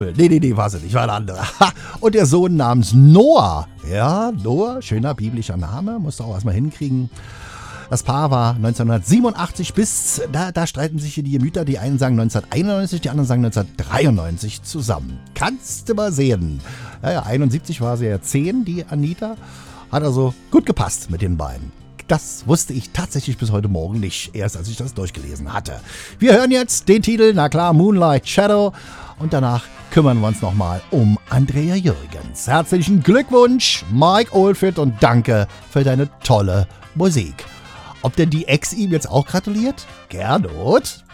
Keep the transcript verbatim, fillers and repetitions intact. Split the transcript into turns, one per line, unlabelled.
Nee, nee, nee, war sie nicht, war ein anderer. Und der Sohn namens Noah. Ja, Noah, schöner biblischer Name, musst du auch erstmal hinkriegen. Das Paar war neunzehnhundertsiebenundachtzig bis, da, da streiten sich hier die Gemüter. Die einen sagen neunzehnhunderteinundneunzig, die anderen sagen neunzehnhundertdreiundneunzig zusammen. Kannst du mal sehen. Ja, ja, einundsiebzig war sie ja zehn, die Anita. Hat also gut gepasst mit den beiden. Das wusste ich tatsächlich bis heute Morgen nicht, erst als ich das durchgelesen hatte. Wir hören jetzt den Titel, na klar, Moonlight Shadow. Und danach kümmern wir uns nochmal um Andrea Jürgens. Herzlichen Glückwunsch, Mike Oldfield, und danke für deine tolle Musik. Ob denn die Ex ihm jetzt auch gratuliert? Gernot?